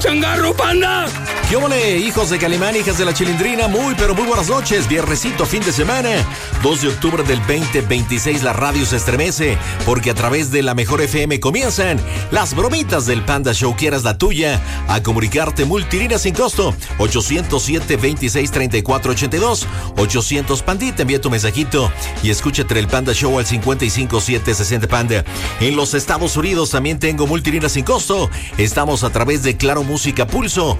¡Changarro, panda! ¿Qué ole, hijos de Calimán, hijas de la Chilindrina? Muy, pero muy buenas noches. Viernesito, fin de semana. 2 de octubre del 2026, la radio se estremece porque a través de la Mejor FM comienzan las bromitas del Panda Show. ¿Quieras la tuya? A comunicarte multilínea sin costo. 807-2634-82. 800 Pandita, envía tu mensajito y escúchate el Panda Show al 55760 Panda. En los Estados Unidos también tengo multilínea sin costo. Estamos a través de Claro Música Pulso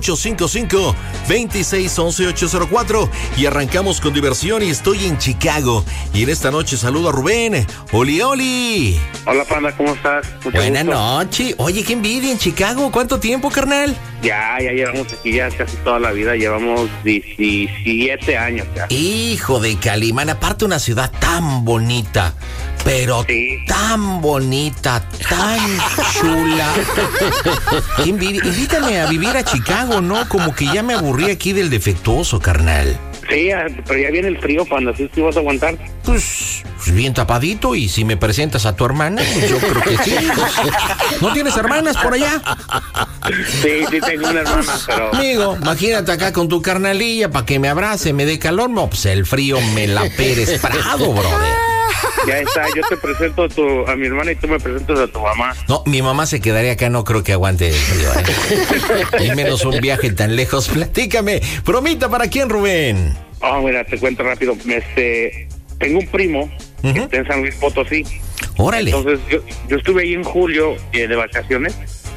855-2611-804 y arrancamos con diversión y estoy en Chicago y en esta noche saludo a Rubén. Oli, oli. Hola, Panda, ¿cómo estás? Buenas noches. Oye, qué envidia en Chicago. ¿Cuánto tiempo, carnal? Ya llevamos aquí ya casi toda la vida, llevamos 17 años ya. Hijo de Calimán, aparte una ciudad tan bonita, pero sí, tan bonita, tan chula. Qué envidia. Invítame a vivir a Chicago, ¿no? Como que ya me aburrí aquí del defectuoso, carnal. Sí, pero ya viene el frío, Panda, ¿sí vas a aguantar? Pues bien tapadito, y si me presentas a tu hermana, pues yo creo que sí. ¿No tienes hermanas por allá? Sí, tengo una hermana, pero... Amigo, imagínate acá con tu carnalilla para que me abrace, me dé calor. No, pues el frío me la Pérez Prado, brother. Ya está, yo te presento a mi hermana y tú me presentas a tu mamá. No, mi mamá se quedaría acá, no creo que aguante el frío, Y menos un viaje tan lejos. Platícame, bromita, ¿para quién, Rubén? Mira, te cuento rápido. Tengo un primo que está en San Luis Potosí. Órale. Entonces, yo estuve ahí en julio de vacaciones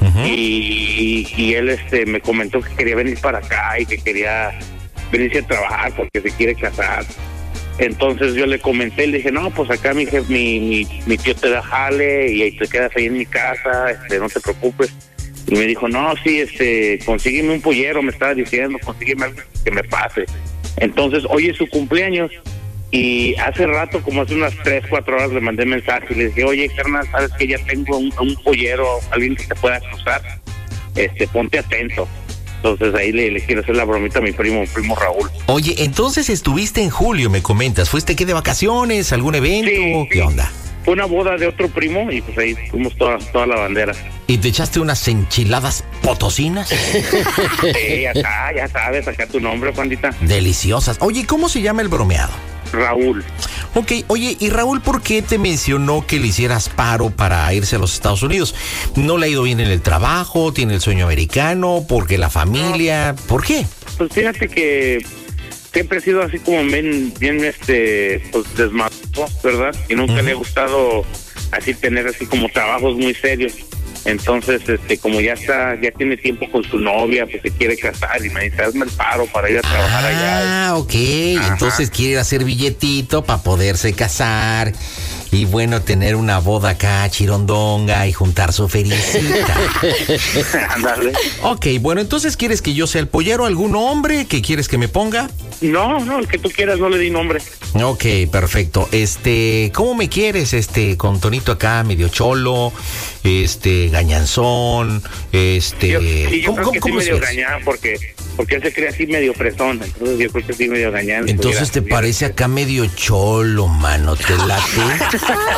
y él me comentó que quería venir para acá y que quería venirse a trabajar porque se quiere casar. Entonces yo le comenté, le dije, no, pues acá mi tío te da jale y ahí te quedas ahí en mi casa, no te preocupes. Y me dijo, no, sí, consígueme un pollero, me estaba diciendo, consígueme algo que me pase. Entonces, hoy es su cumpleaños y hace rato, como hace unas 3-4 horas, le mandé mensaje y le dije, oye, carnal, sabes que ya tengo un pollero, alguien que te pueda cruzar, ponte atento. Entonces ahí le quiero hacer la bromita a mi primo Raúl. Oye, entonces estuviste en julio, me comentas. ¿Fuiste qué, de vacaciones? ¿Algún evento? Sí, ¿Qué onda? Fue una boda de otro primo y pues ahí fuimos toda la bandera. ¿Y te echaste unas enchiladas potosinas? Sí, ya sabes, acá tu nombre, Pandita. Deliciosas. Oye, ¿cómo se llama el bromeado? Raúl. Ok, oye, ¿y Raúl por qué te mencionó que le hicieras paro para irse a los Estados Unidos? ¿No le ha ido bien en el trabajo? ¿Tiene el sueño americano? ¿Porque la familia? ¿Por qué? Pues fíjate que siempre he sido así como bien pues desmadroso, ¿verdad? Y nunca le ha gustado así tener así como trabajos muy serios. Entonces, como ya tiene tiempo con su novia, pues se quiere casar y me dice, hazme el paro para ir a trabajar allá. Ah, ok. Ajá. Entonces quiere hacer billetito para poderse casar y bueno, tener una boda acá chirondonga y juntar su fericita. Ándale. Ok, bueno, entonces ¿quieres que yo sea el pollero? ¿Algún hombre que quieres que me ponga? No, el que tú quieras, no le di nombre. Ok, perfecto. ¿Cómo me quieres? Con tonito acá, medio cholo, gañanzón, yo creo que sí medio es? Gañán, porque él se cree así medio fresón, entonces yo creo que sí medio gañán. Entonces te parece acá medio cholo, mano, ¿te late?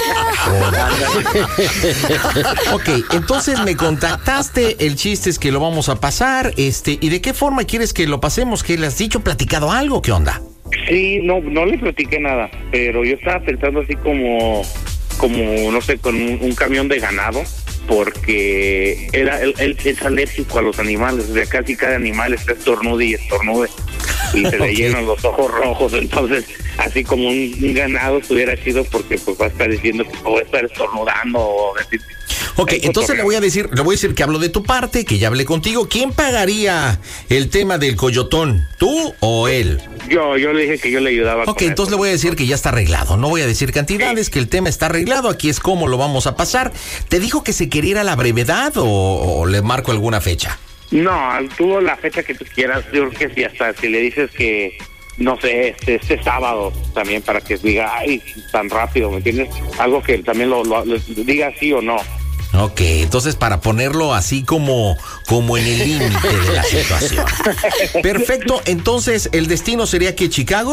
Ok, entonces me contactaste, el chiste es que lo vamos a pasar, ¿y de qué forma quieres que lo pasemos? ¿Qué le has dicho? ¿Platicado algo? ¿Qué onda? Sí, no le platiqué nada, pero yo estaba pensando así como no sé, con un camión de ganado, porque él es alérgico a los animales, o sea, casi cada animal está estornude y se le llenan los ojos rojos, entonces así como un ganado estuviera chido porque pues va a estar diciendo que va a estar estornudando o decir. Ok, entonces le voy a decir que hablo de tu parte, que ya hablé contigo. ¿Quién pagaría el tema del coyotón? ¿Tú o él? Yo le dije que yo le ayudaba. Ok, entonces le voy a decir que ya está arreglado. No voy a decir cantidades, que el tema está arreglado. Aquí es cómo lo vamos a pasar. ¿Te dijo que se quería ir a la brevedad o le marco alguna fecha? No, tuvo la fecha que tú quieras. Yo creo que sí, hasta si le dices que, no sé, este sábado también, para que diga, ay, tan rápido, ¿me entiendes? Algo que también lo diga sí o no. Ok, entonces para ponerlo así como en el límite de la situación. Perfecto, entonces el destino sería que Chicago.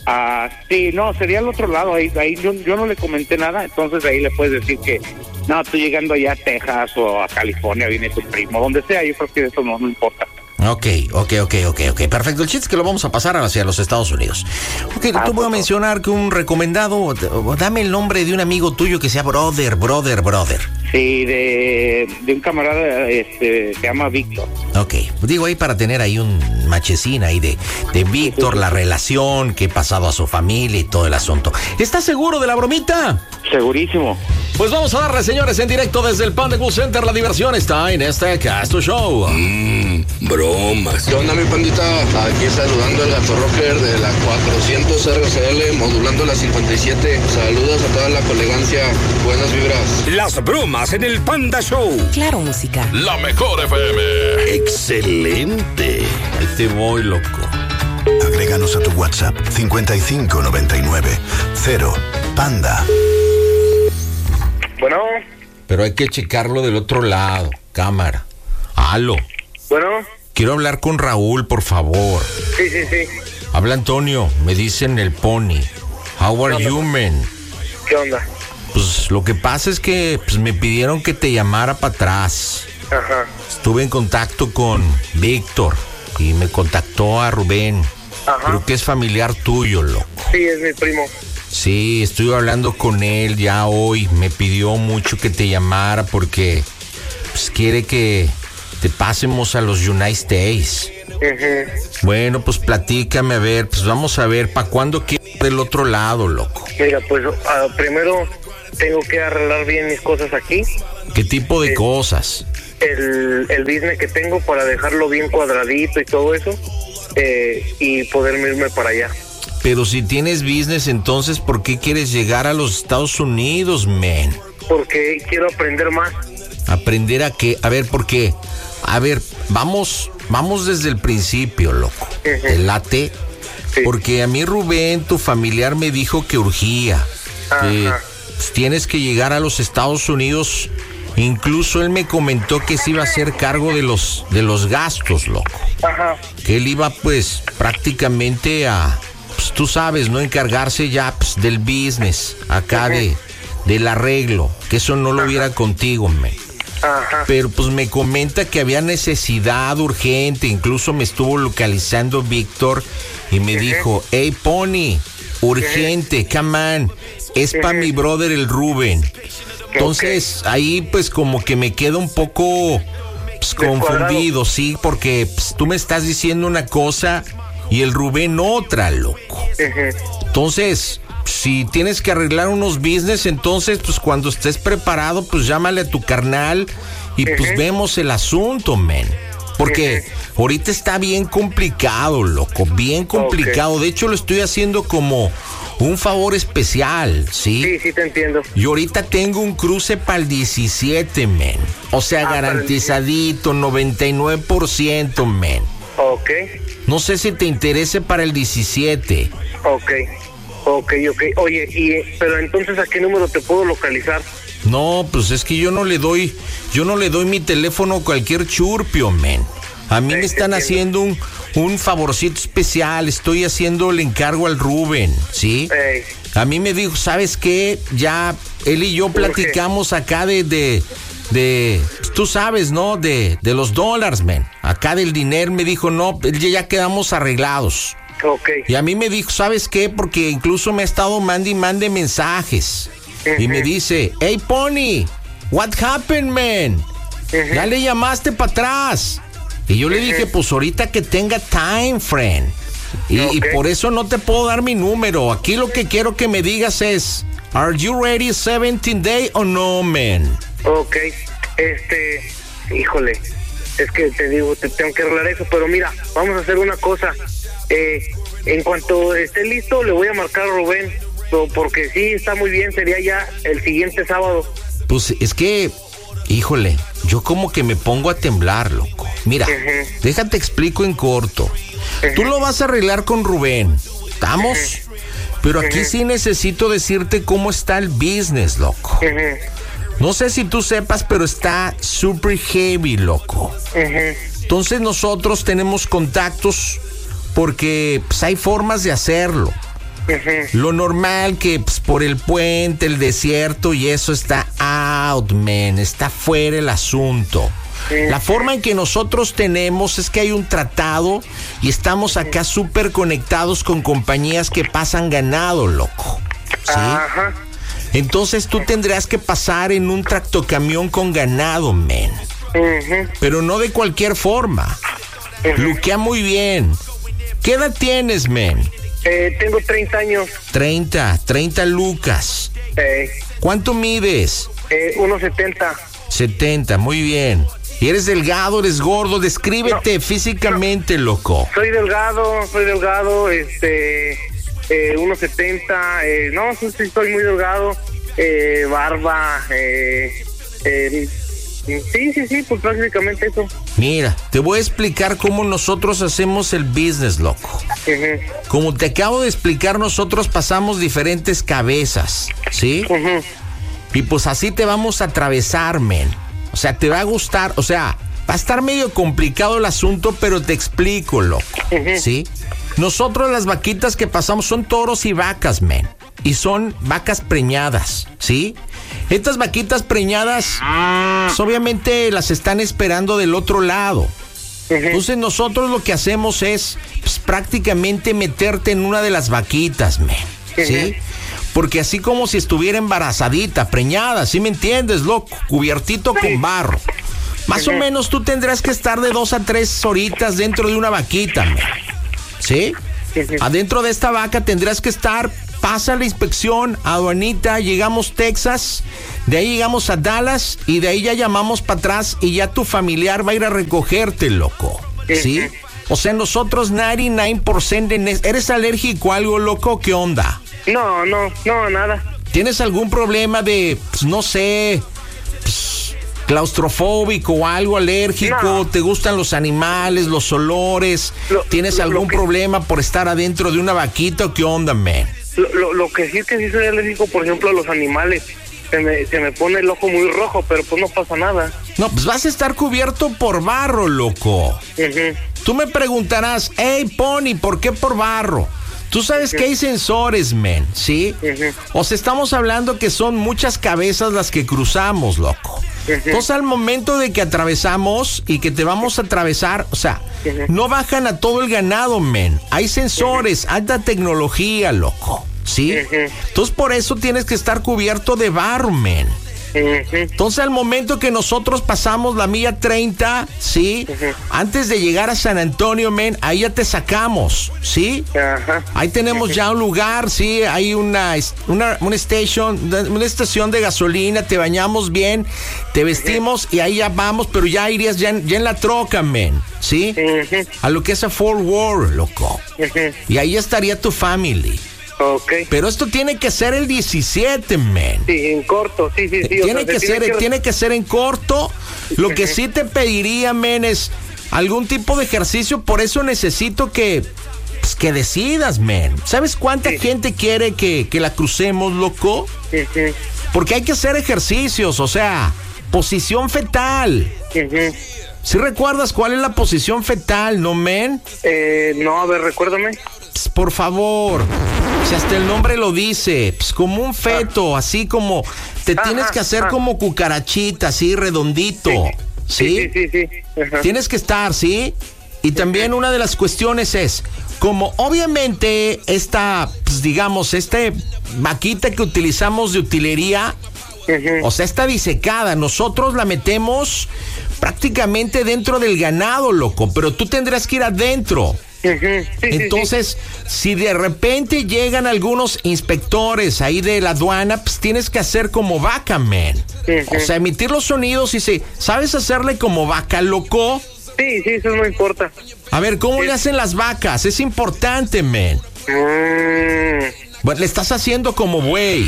Sí, no, sería al otro lado, ahí yo no le comenté nada, entonces ahí le puedes decir que, no, tú llegando allá a Texas o a California, viene tu primo, donde sea, yo creo que eso no importa. Ok, perfecto, el chiste es que lo vamos a pasar hacia los Estados Unidos. Ok, tú voy a mencionar que un recomendado, dame el nombre de un amigo tuyo que sea brother. Sí, de un camarada, se llama Víctor. Ok, digo ahí para tener ahí un machecín ahí de Víctor, la relación que ha pasado a su familia y todo el asunto. ¿Estás seguro de la bromita? Segurísimo. Pues vamos a darle, señores, en directo desde el Panda Cool Center. La diversión está en este Casto Show. Bromas. ¿Qué onda, mi pandita? Aquí saludando al Gato Rocker de la 400 RCL, modulando la 57. Saludos a toda la colegancia. Buenas vibras. Las bromas en el Panda Show. Claro, música. La mejor FM. Excelente. Ahí te voy, loco. Agréganos a tu WhatsApp 5599 0 Panda. Bueno. Pero hay que checarlo del otro lado. Cámara. Aló. Bueno. Quiero hablar con Raúl, por favor. Sí. Habla Antonio, me dicen el Pony. How are you, man? ¿Qué onda? Pues lo que pasa es que me pidieron que te llamara para atrás. Ajá. Estuve en contacto con Víctor y me contactó a Rubén. Ajá. Creo que es familiar tuyo, loco. Sí, es mi primo. Sí, estuve hablando con él ya hoy. Me pidió mucho que te llamara porque quiere que te pasemos a los United States. Bueno, pues platícame, a ver, pues vamos a ver, ¿para cuándo quieres del otro lado, loco? Mira, pues primero tengo que arreglar bien mis cosas aquí. ¿Qué tipo de cosas? El business que tengo para dejarlo bien cuadradito y todo eso, y poderme irme para allá. Pero si tienes business, entonces, ¿por qué quieres llegar a los Estados Unidos, man? Porque quiero aprender más. ¿Aprender a qué? A ver, ¿por qué? A ver, vamos desde el principio, loco. ¿Te late? Sí. Porque a mí Rubén, tu familiar, me dijo que urgía. Tienes que llegar a los Estados Unidos. Incluso él me comentó que se iba a hacer cargo de los gastos, loco. Ajá. Que él iba, pues, prácticamente a, tú sabes, ¿no? Encargarse ya del business, acá del arreglo. Que eso no lo viera contigo, man. Ajá. Pero pues me comenta que había necesidad urgente, incluso me estuvo localizando Víctor y me dijo, hey Pony, urgente, come on, es para mi brother el Rubén. Entonces ahí pues como que me quedo un poco confundido, sí, porque tú me estás diciendo una cosa y el Rubén otra, loco. Entonces, si tienes que arreglar unos business, entonces, pues cuando estés preparado, pues llámale a tu carnal y pues vemos el asunto, men. Porque ahorita está bien complicado, loco, bien complicado. De hecho, lo estoy haciendo como un favor especial, ¿sí? Sí, te entiendo. Yo ahorita tengo un cruce para el 17, men. O sea, garantizadito, 99%, men. Ok. No sé si te interese para el 17. Ok. Oye, pero entonces, ¿a qué número te puedo localizar? No, pues es que yo no le doy mi teléfono a cualquier churpio, men. A mí me están haciendo un favorcito especial. Estoy haciendo el encargo al Rubén, ¿sí? A mí me dijo, ¿sabes qué? Ya él y yo platicamos acá de tú sabes, ¿no? De los dólares, men. Acá del dinero. Me dijo, no, ya quedamos arreglados. Okay. Y a mí me dijo, ¿sabes qué? Porque incluso me ha estado mande mensajes. Y me dice, hey Pony, what happened, man? Ya le llamaste para atrás. Y yo le dije, pues ahorita que tenga time, friend. Y por eso no te puedo dar mi número. Aquí lo que quiero que me digas es, ¿are you ready 17 day o no, man? Ok, híjole, es que te digo, te tengo que arreglar eso. Pero mira, vamos a hacer una cosa. En cuanto esté listo, le voy a marcar a Rubén, porque sí, está muy bien, sería ya el siguiente sábado. Pues es que, híjole, yo como que me pongo a temblar, loco. Mira, déjate explico en corto. Tú lo vas a arreglar con Rubén, ¿estamos? Pero aquí sí necesito decirte cómo está el business, loco. No sé si tú sepas, pero está super heavy, loco. Entonces nosotros tenemos contactos porque pues, hay formas de hacerlo. Lo normal que pues, por el puente, el desierto y eso está out, man. Está fuera el asunto. La forma en que nosotros tenemos es que hay un tratado y estamos acá súper conectados con compañías que pasan ganado, loco. ¿Sí? Ajá. Entonces tú tendrías que pasar en un tractocamión con ganado, men. Pero no de cualquier forma. Luquea muy bien. ¿Qué edad tienes, men? Tengo 30 años. 30 lucas. ¿Cuánto mides? 1.70. 70, muy bien. ¿Y eres delgado, eres gordo? Descríbete físicamente, loco. Soy delgado, 1.70, no, sí, estoy muy delgado, barba, sí, pues prácticamente eso. Mira, te voy a explicar cómo nosotros hacemos el business, loco. Como te acabo de explicar, nosotros pasamos diferentes cabezas, ¿sí? Y pues así te vamos a atravesar, men. O sea, te va a gustar, o sea, va a estar medio complicado el asunto, pero te explico, loco, ¿sí? Nosotros las vaquitas que pasamos son toros y vacas, men. Y son vacas preñadas, ¿sí? Estas vaquitas preñadas, pues obviamente las están esperando del otro lado. Entonces nosotros lo que hacemos es pues, prácticamente meterte en una de las vaquitas, men, ¿sí? Porque así como si estuviera embarazadita, preñada, ¿sí me entiendes, loco? Cubiertito con barro. Más o menos tú tendrás que estar de 2 a 3 horitas dentro de una vaquita, men. ¿Sí? Adentro de esta vaca tendrás que estar, pasa la inspección, aduanita, llegamos Texas, de ahí llegamos a Dallas y de ahí ya llamamos para atrás y ya tu familiar va a ir a recogerte, loco. ¿Sí? O sea, nosotros 99% ¿eres alérgico a algo, loco? ¿Qué onda? No, nada. ¿Tienes algún problema de, pues, no sé, pues, claustrofóbico o algo alérgico? No. ¿Te gustan los animales, los olores? ¿Tienes algún problema por estar adentro de una vaquita o qué onda, man? Lo que sí es que sí soy alérgico, por ejemplo, a los animales. Se me pone el ojo muy rojo, pero pues no pasa nada. No, pues vas a estar cubierto por barro, loco. Tú me preguntarás, hey, Pony, ¿por qué por barro? Tú sabes que hay sensores, men, ¿sí? O sea, estamos hablando que son muchas cabezas las que cruzamos, loco. Entonces, al momento de que atravesamos y que te vamos a atravesar, o sea, no bajan a todo el ganado, men. Hay sensores, alta tecnología, loco, ¿sí? Entonces, por eso tienes que estar cubierto de barro, men. Entonces, al momento que nosotros pasamos la milla 30, ¿sí? Antes de llegar a San Antonio, men, ahí ya te sacamos, ¿sí? Ahí tenemos ya un lugar, ¿sí? Hay una estación de gasolina, te bañamos bien, te vestimos y ahí ya vamos, pero ya irías ya en la troca, men, ¿sí? A lo que es a Fort Worth, loco. Y ahí estaría tu family. Okay. Pero esto tiene que ser el 17, men. Sí, en corto, sí. Tiene que ser en corto. Lo que sí te pediría, men, es algún tipo de ejercicio. Por eso necesito que decidas, men. ¿Sabes cuánta gente quiere que la crucemos, loco? Porque hay que hacer ejercicios, o sea, posición fetal. ¿Sí recuerdas cuál es la posición fetal, no, men? No, a ver, recuérdame. Por favor, si hasta el nombre lo dice, pues como un feto, así como te tienes que hacer como cucarachita, así redondito, ¿sí? Sí. Tienes que estar, ¿sí? Y también una de las cuestiones es, como obviamente esta, pues digamos, vaquita que utilizamos de utilería, o sea, está disecada, nosotros la metemos prácticamente dentro del ganado, loco, pero tú tendrás que ir adentro. Entonces, si de repente llegan algunos inspectores ahí de la aduana, pues tienes que hacer como vaca, man. O sea, emitir los sonidos y ¿sabes hacerle como vaca, loco? Sí, eso no importa. A ver, ¿cómo le hacen las vacas? Es importante, man. Bueno, le estás haciendo como güey.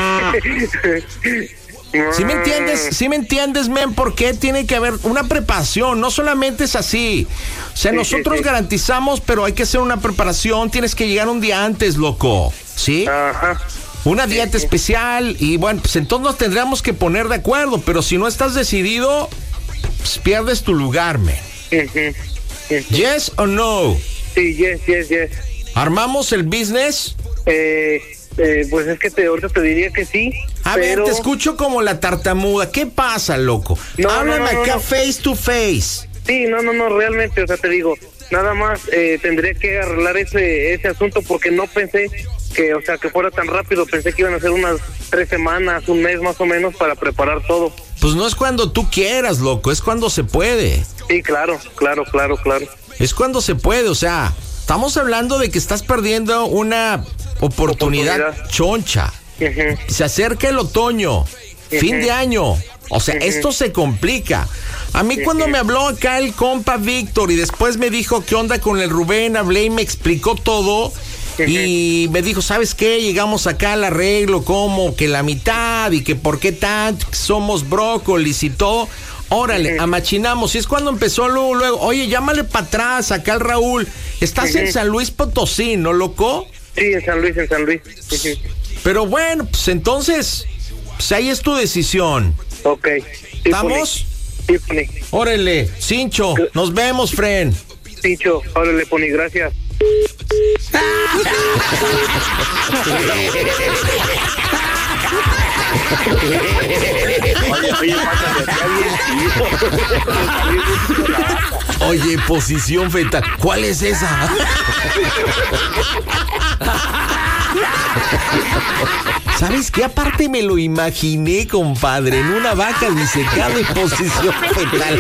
¿Sí me entiendes, men? ¿Por qué tiene que haber una preparación? No solamente es así. O sea, nosotros garantizamos, pero hay que hacer una preparación. Tienes que llegar un día antes, loco. ¿Sí? Una dieta especial. Y bueno, pues entonces nos tendríamos que poner de acuerdo. Pero si no estás decidido, pues pierdes tu lugar, men. ¿Yes o no? Sí, yes. ¿Armamos el business? Pues es que ahorita te diría que sí. A ver, te escucho como la tartamuda. ¿Qué pasa, loco? Háblame acá face to face. Sí, no, realmente, o sea, te digo, nada más tendría que arreglar ese asunto porque no pensé que, o sea, que fuera tan rápido. Pensé que iban a ser unas 3 semanas, un mes más o menos para preparar todo. Pues no es cuando tú quieras, loco, es cuando se puede. Sí, claro. Es cuando se puede, o sea, estamos hablando de que estás perdiendo una oportunidad choncha. Uh-huh. Se acerca el otoño, fin de año. O sea, esto se complica. A mí cuando me habló acá el compa Víctor y después me dijo qué onda con el Rubén, hablé y me explicó todo. Y me dijo, ¿sabes qué? Llegamos acá al arreglo como que la mitad y que por qué tanto, que somos brócolis y todo. Órale, amachinamos. Y es cuando empezó luego, oye, llámale para atrás acá al Raúl. Estás en San Luis Potosí, ¿no, loco? Sí, en San Luis. Pero bueno, pues entonces, pues ahí es tu decisión. Ok. ¿Estamos? Sí, Pony. Órale, Cincho, nos vemos, friend. Cincho, órale, Pony, gracias. Oye, posición fetal, ¿cuál es esa? ¿Sabes qué? Aparte me lo imaginé, compadre, en una vaca disecada en posición fetal.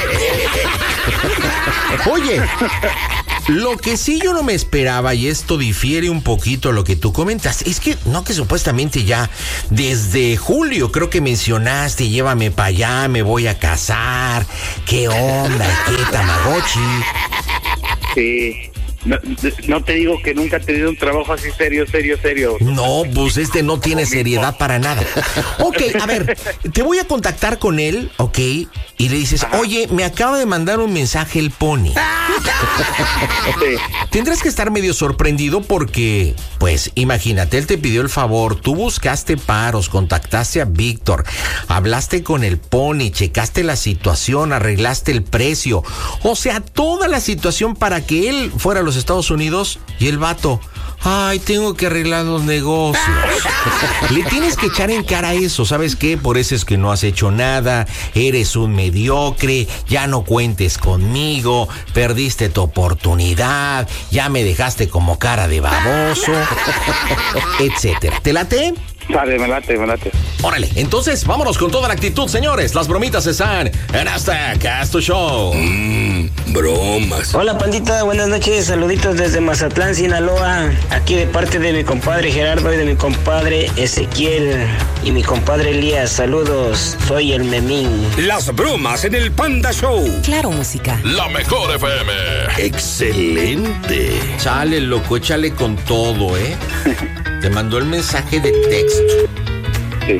Oye, lo que sí yo no me esperaba, y esto difiere un poquito a lo que tú comentas, es que, no, que supuestamente ya desde julio creo que mencionaste, llévame para allá, me voy a casar, qué onda, qué Tamagotchi. Sí. No te digo que nunca he tenido un trabajo así serio. No, pues no tiene seriedad para nada. Ok, a ver, te voy a contactar con él, ok, y le dices, oye, me acaba de mandar un mensaje el Pony. Sí. Tendrás que estar medio sorprendido porque, pues, imagínate, él te pidió el favor, tú buscaste paros, contactaste a Víctor, hablaste con el Pony, checaste la situación, arreglaste el precio, o sea, toda la situación para que él fuera a los Estados Unidos y el vato, ay, tengo que arreglar los negocios. Le tienes que echar en cara eso, ¿sabes qué? Por eso es que no has hecho nada, eres un mediocre, ya no cuentes conmigo, perdiste tu oportunidad, ya me dejaste como cara de baboso, etcétera. ¿Te late? Vale, me late. Órale, entonces vámonos con toda la actitud, señores. Las bromitas están en Hasta Casto Show. Bromas. Hola, pandita, buenas noches. Saluditos desde Mazatlán, Sinaloa. Aquí de parte de mi compadre Gerardo y de mi compadre Ezequiel y mi compadre Elías. Saludos, soy el Memín. Las bromas en el Panda Show. Claro, música. La mejor FM. Excelente. Chale, loco, échale con todo, ¿eh? Te mandó el mensaje de texto. Sí.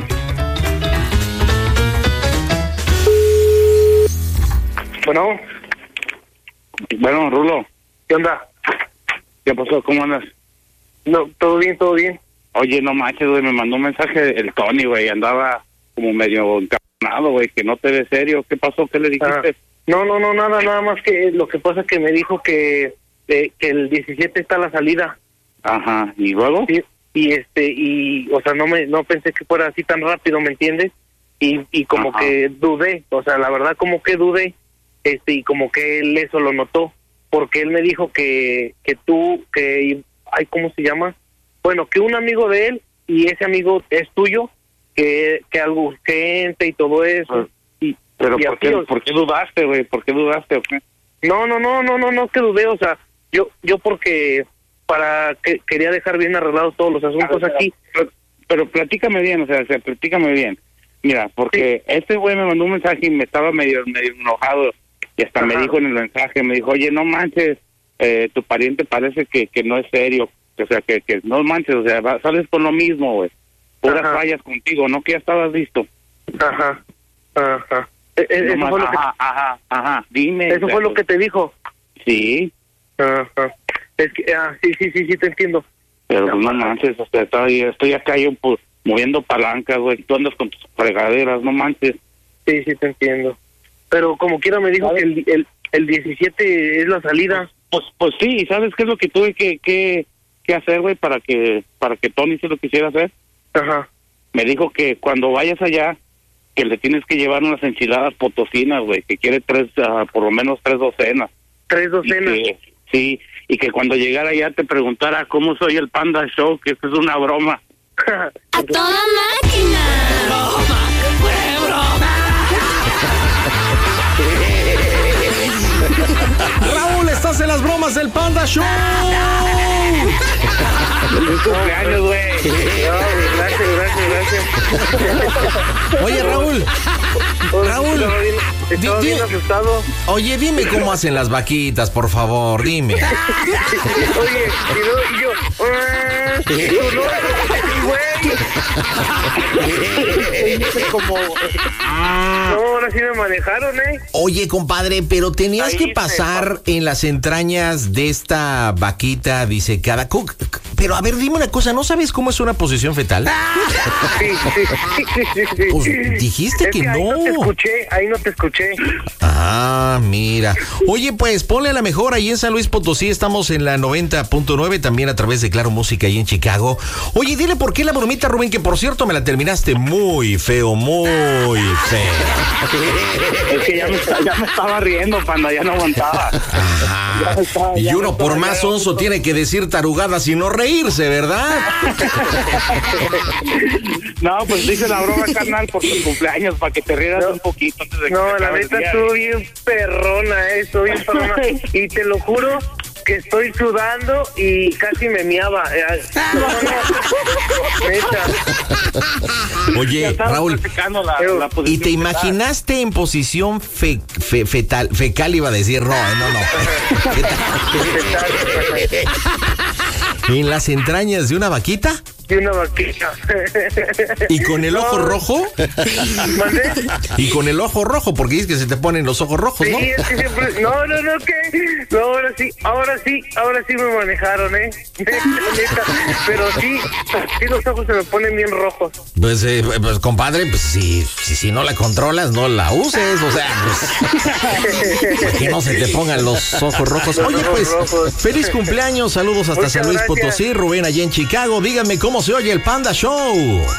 Bueno, Rulo. ¿Qué onda? ¿Qué pasó? ¿Cómo andas? No, todo bien. Oye, no manches, güey, me mandó un mensaje el Tony, güey, andaba como medio encabronado, güey, que no te ves serio. ¿Qué pasó? ¿Qué le dijiste? No, nada más que lo que pasa es que me dijo que el 17 está la salida. Ajá, ¿y luego? Sí. Y o sea, no pensé que fuera así tan rápido, ¿me entiendes? Y como que dudé, o sea, la verdad como que dudé, y como que él eso lo notó, porque él me dijo que ¿cómo se llama? Bueno, que un amigo de él, y ese amigo es tuyo, que algo urgente y todo eso. Pero ¿por qué dudaste, güey? ¿Por qué dudaste o qué? No, que dudé, o sea, yo porque quería dejar bien arreglados todos los asuntos aquí. Pero platícame bien, o sea, platícame bien. Mira, porque este güey me mandó un mensaje y me estaba medio enojado y hasta me dijo en el mensaje, me dijo, oye, no manches, tu pariente parece que no es serio, o sea, que no manches, o sea, sales por lo mismo, güey. Puras fallas contigo, ¿no? Que ya estabas listo. Eso fue lo que... dime. ¿Eso fue lo que te dijo? Sí. Es que, sí, te entiendo. Pero no manches, o sea, estoy acá yo moviendo palancas, güey, tú andas con tus fregaderas, no manches. Sí, te entiendo. Pero como quiera me dijo que el 17 es la salida. Pues sí, ¿sabes qué es lo que tuve que qué hacer, güey, para que Tony se lo quisiera hacer. Ajá. Me dijo que cuando vayas allá, que le tienes que llevar unas enchiladas potosinas, güey, que quiere por lo menos 3 docenas. 3 docenas. Sí, y que cuando llegara allá te preguntara cómo soy el Panda Show, que esto es una broma. ¡A toda máquina! ¡Broma! ¡Fue broma! Raúl, estás en las bromas del Panda Show. ¡Feliz cumpleaños, güey! Gracias. Oye, Raúl, Estaba bien asustado. Oye, dime cómo hacen las vaquitas, por favor, dime. Oye, y yo, como... No, ahora sí me manejaron, Oye, compadre, pero tenías Ahí que pasar en las entrañas de esta vaquita disecada. Pero a ver, dime una cosa, ¿no sabes cómo es una posición fetal? Sí. Pues dijiste que no. Ahí no te escuché. Ah, mira. Oye, pues ponle a la mejor ahí en San Luis Potosí. Estamos en la 90.9, también a través de Claro Música ahí en Chicago. Oye, dile por qué la bromita, Rubén, que por cierto me la terminaste muy feo, muy feo. Es que ya me estaba riendo, Panda, ya no aguantaba. Ajá. Y uno por más sonso tiene que decir tarugadas y no reírse, ¿verdad? No, pues dice la broma, carnal, por tu cumpleaños, para que te rieras un poquito antes de que No, la neta estuvo bien perrona, estuvo bien perrona. Y te lo juro que estoy sudando y casi me miaba. Neta. Oye, Raúl, ¿y te imaginaste en posición fecal iba a decir? No. ¿En las entrañas de una vaquita? De una vaquita. ¿Y con el ojo rojo? ¿Mandé? Y con el ojo rojo, porque dices que se te ponen los ojos rojos, ¿no? Sí, es que siempre... No, ¿qué? No, ahora sí me manejaron, Neta. Pero sí los ojos se me ponen bien rojos. Pues compadre, pues si no la controlas, no la uses, o sea, pues que no se te pongan los ojos rojos. Oye, pues, feliz cumpleaños, saludos hasta San Luis Potosí, Rubén allá en Chicago. Díganme cómo se oye el Panda Show.